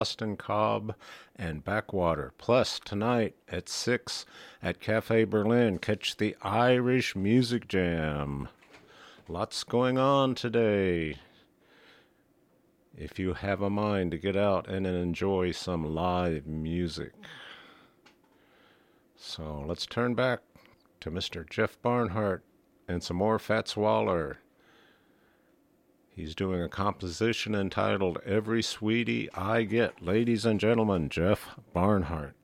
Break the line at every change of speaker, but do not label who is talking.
Boston Cobb and Backwater. Plus, tonight at 6 at Cafe Berlin, catch the Irish Music Jam. Lots going on today. If you have a mind to get out and enjoy some live music. So let's turn back to Mr. Jeff Barnhart and some more Fats Waller. He's doing a composition entitled Every Sweetie I Get. Ladies and gentlemen, Jeff Barnhart.